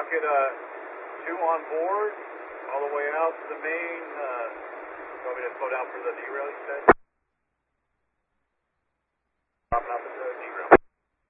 Rocket 2 on board, all the way out to the main. Want me to slow down for the derail, you said?